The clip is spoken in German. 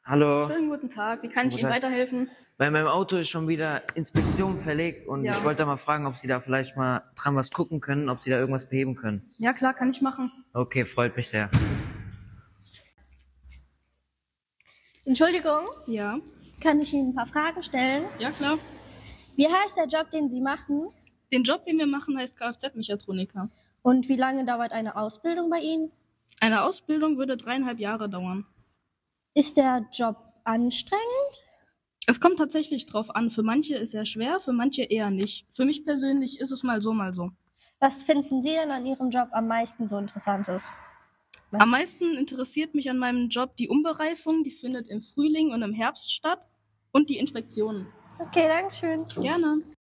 Hallo, Schönen guten Tag. Wie kann ich guten Ihnen Tag. weiterhelfen? Bei meinem Auto ist schon wieder Inspektion verlegt und Ja. ich wollte da mal fragen, ob Sie da vielleicht mal dran was gucken können, ob Sie da irgendwas beheben können. Ja, klar, kann ich machen. Okay, freut mich sehr. Entschuldigung, Ja. kann ich Ihnen ein paar Fragen stellen? Ja, klar. Wie heißt der Job, den Sie machen? Den Job, den wir machen, heißt Kfz-Mechatroniker. Und wie lange dauert eine Ausbildung bei Ihnen? Eine Ausbildung würde 3,5 Jahre dauern. Ist der Job anstrengend? Es kommt tatsächlich drauf an. Für manche ist er schwer, für manche eher nicht. Für mich persönlich ist es mal so, mal so. Was finden Sie denn an Ihrem Job am meisten so Interessantes? Am meisten interessiert mich an meinem Job die Umbereifung, die findet im Frühling und im Herbst statt, und die Inspektionen. Okay, danke schön. Gerne.